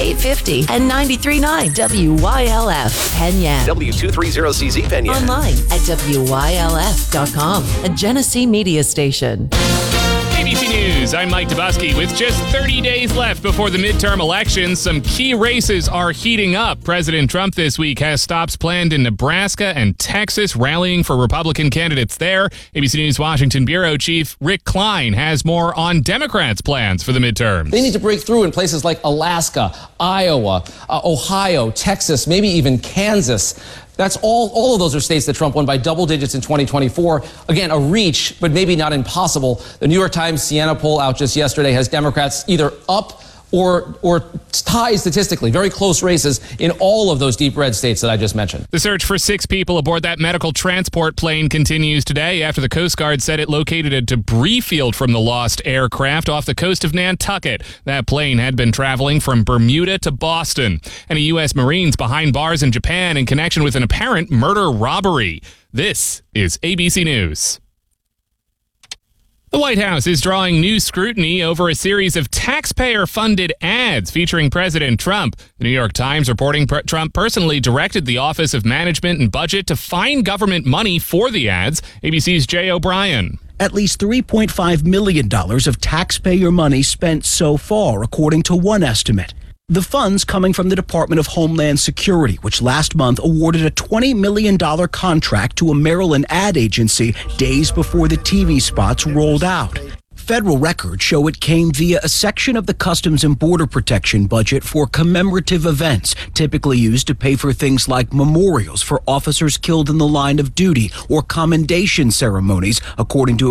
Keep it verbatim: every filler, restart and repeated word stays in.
eight fifty and ninety-three point nine W Y L F, Penn. W two thirty C Z Penn. Online at W Y L F dot com, a Genesee media station. A B C News, I'm Mike Dubusky. With just thirty days left before the midterm elections, some key races are heating up. President Trump this week has stops planned in Nebraska and Texas, rallying for Republican candidates there. A B C News Washington Bureau Chief Rick Klein has more on Democrats' plans for the midterms. They need to break through in places like Alaska, Iowa, uh, Ohio, Texas, maybe even Kansas. That's all, all of those are states that Trump won by double digits in twenty twenty-four. Again, a reach, but maybe not impossible. The New York Times Siena poll out just yesterday has Democrats either up or or tied statistically, very close races in all of those deep red states that I just mentioned. The search for six people aboard that medical transport plane continues today after the Coast Guard said it located a debris field from the lost aircraft off the coast of Nantucket. That plane had been traveling from Bermuda to Boston. And a U S Marine's behind bars in Japan in connection with an apparent murder robbery. This is A B C News. The White House is drawing new scrutiny over a series of taxpayer-funded ads featuring President Trump. The New York Times reporting pr- Trump personally directed the Office of Management and Budget to find government money for the ads. A B C's Jay O'Brien. At least three point five million dollars of taxpayer money spent so far, according to one estimate. The funds coming from the Department of Homeland Security, which last month awarded a twenty million dollars contract to a Maryland ad agency days before the T V spots rolled out. Federal records show it came via a section of the Customs and Border Protection budget for commemorative events, typically used to pay for things like memorials for officers killed in the line of duty or commendation ceremonies, according to